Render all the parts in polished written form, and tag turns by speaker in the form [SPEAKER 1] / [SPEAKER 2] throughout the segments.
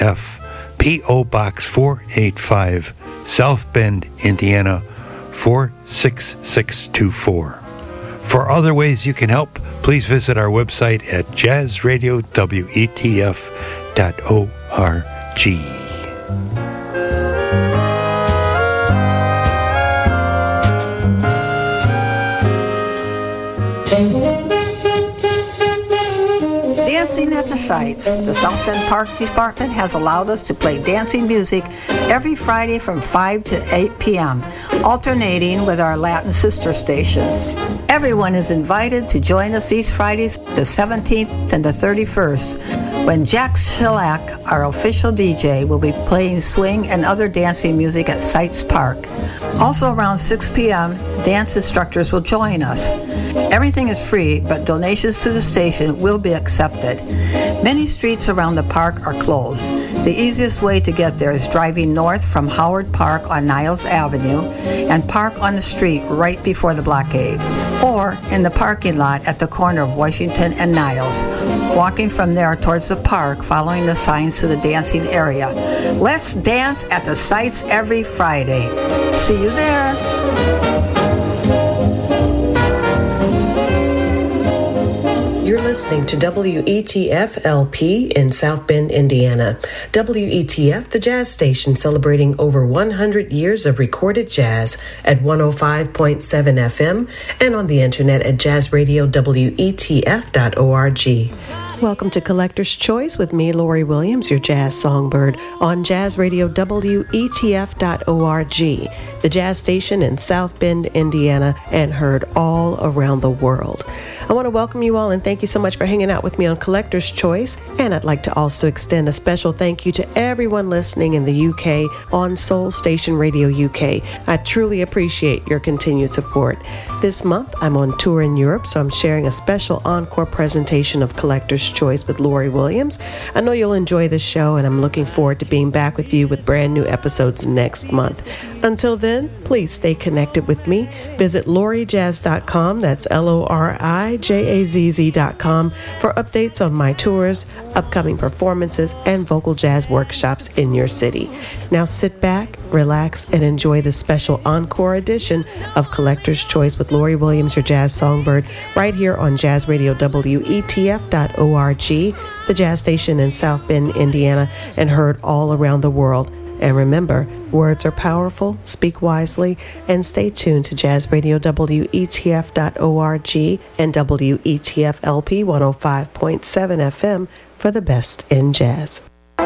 [SPEAKER 1] P.O. Box 485, South Bend, Indiana 46624. For other ways you can help, please visit our website at jazzradiowetf.org.
[SPEAKER 2] Dancing at the sites. The South Bend Park Department has allowed us to play dancing music every Friday from 5 to 8 p.m., alternating with our Latin sister station. Everyone is invited to join us these Fridays, the 17th and the 31st, when Jack Shellac, our official DJ, will be playing swing and other dancing music at Sites Park. Also around 6 p.m., dance instructors will join us. Everything is free, but donations to the station will be accepted. Many streets around the park are closed. The easiest way to get there is driving north from Howard Park on Niles Avenue and park on the street right before the blockade, or in the parking lot at the corner of Washington and Niles, walking from there towards the park following the signs to the dancing area. Let's dance at the sites every Friday. See you there.
[SPEAKER 3] You're listening to WETF-LP in South Bend, Indiana. WETF, the jazz station celebrating over 100 years of recorded jazz at 105.7 FM and on the internet at jazzradiowetf.org. Welcome to Collector's Choice with me, Lori Williams, your jazz songbird, on Jazz Radio WETF.org, the jazz station in South Bend, Indiana, and heard all around the world. I want to welcome you all and thank you so much for hanging out with me on Collector's Choice. And I'd like to also extend a special thank you to everyone listening in the UK on Soul Station Radio UK. I truly appreciate your continued support. This month, I'm on tour in Europe, so I'm sharing a special encore presentation of Collector's Choice with Lori Williams. I know you'll enjoy this show, and I'm looking forward to being back with you with brand new episodes next month. Until then, please stay connected with me. Visit lorijazz.com, that's LORIJAZZ.com, for updates on my tours, upcoming performances, and vocal jazz workshops in your city. Now sit back, relax, and enjoy this special encore edition of Collector's Choice with Lori Williams, your jazz songbird, right here on Jazz Radio WETF.org, the jazz station in South Bend, Indiana, and heard all around the world. And remember, words are powerful, speak wisely, and stay tuned to Jazz Radio WETF.org and WETF-LP 105.7 FM for the best in jazz.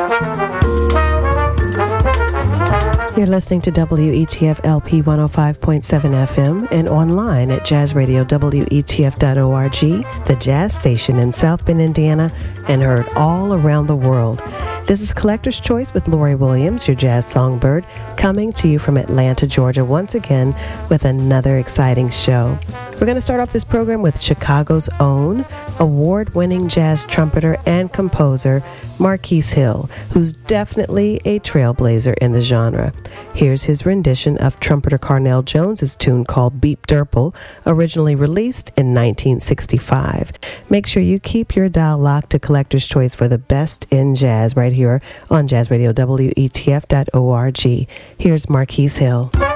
[SPEAKER 3] You're listening to WETF-LP 105.7 FM and online at jazzradiowetf.org, the jazz station in South Bend, Indiana, and heard all around the world. This is Collector's Choice with Lori Williams, your jazz songbird, coming to you from Atlanta, Georgia, once again with another exciting show. We're going to start off this program with Chicago's own award-winning jazz trumpeter and composer, Marquise Hill, who's definitely a trailblazer in the genre. Here's his rendition of trumpeter Carnell Jones's tune called Beep Durple, originally released in 1965. Make sure you keep your dial locked to Collector's Choice for the best in jazz right here on Jazz Radio WETF.org. Here's Marquise Hill.